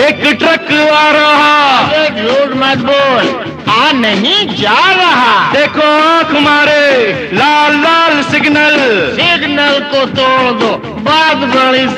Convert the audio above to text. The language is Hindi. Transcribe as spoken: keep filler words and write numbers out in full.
एक ट्रक आ रहा। अरे झूठ मत बोल, आ नहीं जा रहा। देखो आंख मारे, लाल लाल सिग्नल। सिग्नल को तोड़ दो, बात बड़ी